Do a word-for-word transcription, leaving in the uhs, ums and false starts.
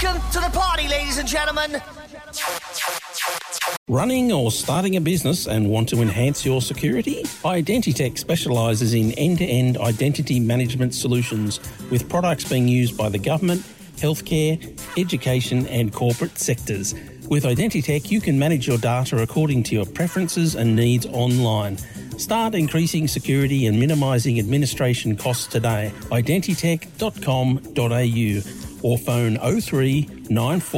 Welcome to the party, ladies and gentlemen. Running or starting a business and want to enhance your security? Identitech specialises in end-to-end identity management solutions with products being used by the government, healthcare, education and corporate sectors. With Identitech, you can manage your data according to your preferences and needs online. Start increasing security and minimising administration costs today. identitech dot com dot a u or phone oh three nine four